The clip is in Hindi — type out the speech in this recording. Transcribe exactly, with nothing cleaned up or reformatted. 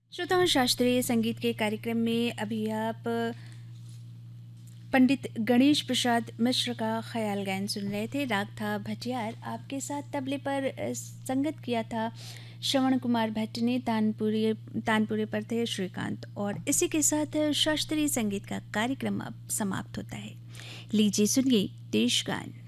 श्रोताओं, शास्त्रीय संगीत के कार्यक्रम में अभी आप पंडित गणेश प्रसाद मिश्र का ख्याल गायन सुन रहे थे। राग था भटियार। आपके साथ तबले पर अ, संगत किया था श्रवण कुमार भट्ट ने। तानपुरे तानपुरे पर थे श्रीकांत। और इसी के साथ शास्त्रीय संगीत का कार्यक्रम अब समाप्त होता है। लीजिए सुनिए देश गान।